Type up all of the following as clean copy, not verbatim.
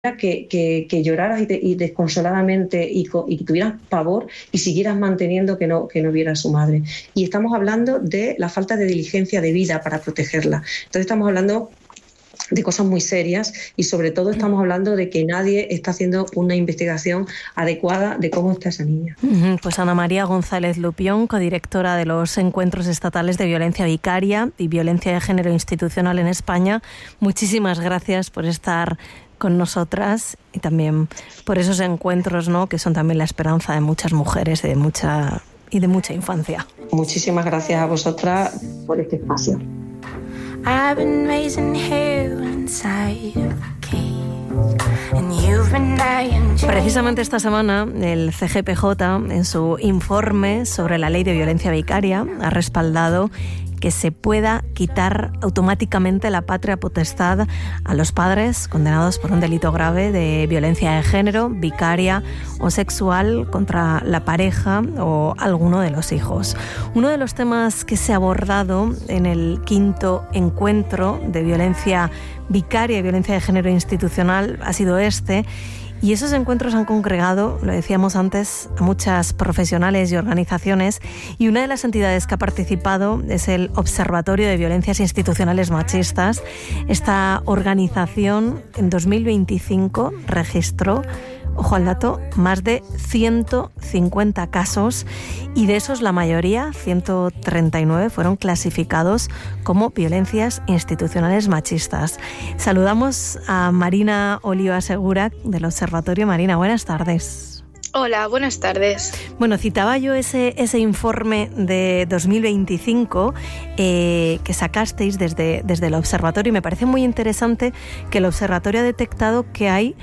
que lloraras y desconsoladamente y que tuvieras pavor y siguieras manteniendo que no viera a su madre. Y estamos hablando de la falta de diligencia de vida para protegerla. Entonces estamos hablando de cosas muy serias y sobre todo estamos hablando de que nadie está haciendo una investigación adecuada de cómo está esa niña. Pues Ana María González Lupión, codirectora de los Encuentros Estatales de Violencia Vicaria y Violencia de Género Institucional en España, muchísimas gracias por estar con nosotras y también por esos encuentros, ¿no?, que son también la esperanza de muchas mujeres y de mucha infancia. Muchísimas gracias a vosotras por este espacio. I've been raising hell inside of a cage, and you've been dying. Precisamente esta semana el CGPJ, en su informe sobre la ley de violencia vicaria, ha respaldado que se pueda quitar automáticamente la patria potestad a los padres condenados por un delito grave de violencia de género, vicaria o sexual contra la pareja o alguno de los hijos. Uno de los temas que se ha abordado en el 5º encuentro de violencia vicaria y violencia de género institucional ha sido este. Y esos encuentros han congregado, lo decíamos antes, a muchas profesionales y organizaciones, y una de las entidades que ha participado es el Observatorio de Violencias Institucionales Machistas. Esta organización en 2025 registró, ojo al dato, más de 150 casos, y de esos la mayoría, 139, fueron clasificados como violencias institucionales machistas. Saludamos a Marina Oliva Segura del Observatorio. Marina, buenas tardes. Hola, buenas tardes. Bueno, citaba yo ese informe de 2025 que sacasteis desde el observatorio, y me parece muy interesante que el observatorio ha detectado que hay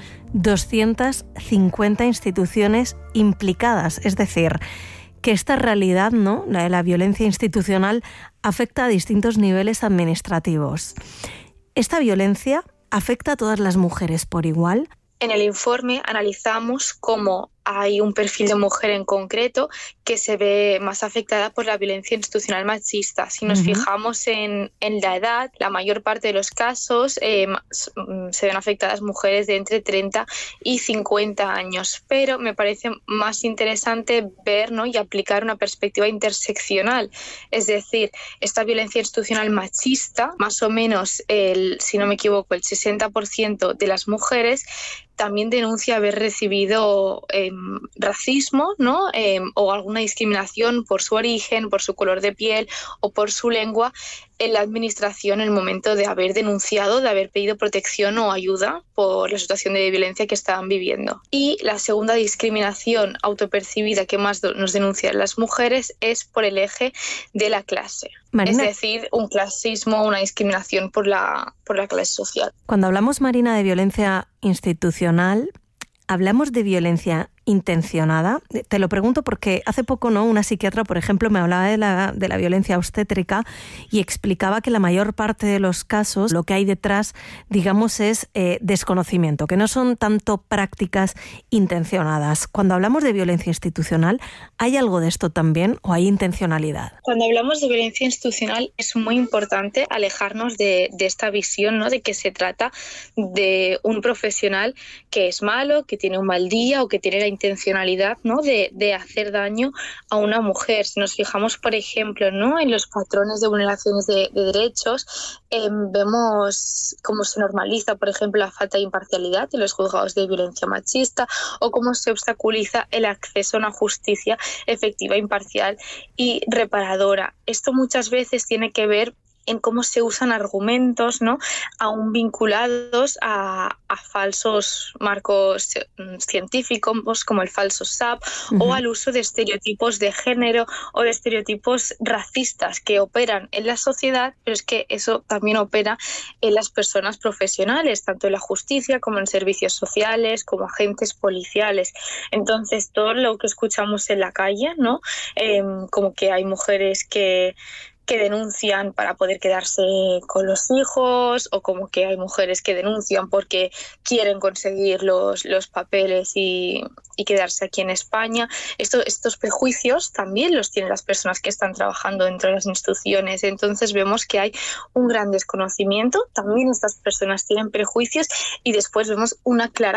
250 instituciones implicadas, es decir, que esta realidad, ¿no?, la de la violencia institucional, afecta a distintos niveles administrativos. ¿Esta violencia afecta a todas las mujeres por igual? En el informe analizamos cómo hay un perfil de mujer en concreto que se ve más afectada por la violencia institucional machista. Si nos fijamos en la edad, la mayor parte de los casos se ven afectadas mujeres de entre 30 y 50 años. Pero me parece más interesante ver, ¿no?, y aplicar una perspectiva interseccional. Es decir, esta violencia institucional machista, más o menos, si no me equivoco, el 60% de las mujeres también denuncia haber recibido racismo, ¿no?, o alguna discriminación por su origen, por su color de piel o por su lengua en la administración en el momento de haber denunciado, de haber pedido protección o ayuda por la situación de violencia que estaban viviendo. Y la segunda discriminación autopercibida que más nos denuncian las mujeres es por el eje de la clase. Marina, es decir, un clasismo, una discriminación por la clase social. Cuando hablamos, Marina, de violencia institucional, ¿hablamos de violencia intencionada? Te lo pregunto porque hace poco, ¿no?, una psiquiatra, por ejemplo, me hablaba de la violencia obstétrica y explicaba que la mayor parte de los casos lo que hay detrás, digamos, es desconocimiento, que no son tanto prácticas intencionadas. Cuando hablamos de violencia institucional, ¿hay algo de esto también o hay intencionalidad? Cuando hablamos de violencia institucional es muy importante alejarnos de esta visión, ¿no?, de que se trata de un profesional que es malo, que tiene un mal día o que tiene la intencionalidad, ¿no?, de hacer daño a una mujer. Si nos fijamos, por ejemplo, ¿no?, en los patrones de vulneraciones de derechos, vemos cómo se normaliza, por ejemplo, la falta de imparcialidad en los juzgados de violencia machista, o cómo se obstaculiza el acceso a una justicia efectiva, imparcial y reparadora. Esto muchas veces tiene que ver en cómo se usan argumentos, ¿no?, aún vinculados a falsos marcos científicos como el falso SAP, o al uso de estereotipos de género o de estereotipos racistas que operan en la sociedad, pero es que eso también opera en las personas profesionales, tanto en la justicia como en servicios sociales, como agentes policiales. Entonces, todo lo que escuchamos en la calle, ¿no?, como que hay mujeres que que denuncian para poder quedarse con los hijos, o como que hay mujeres que denuncian porque quieren conseguir los papeles y quedarse aquí en España. Estos prejuicios también los tienen las personas que están trabajando dentro de las instituciones. Entonces vemos que hay un gran desconocimiento. También estas personas tienen prejuicios y después vemos una clara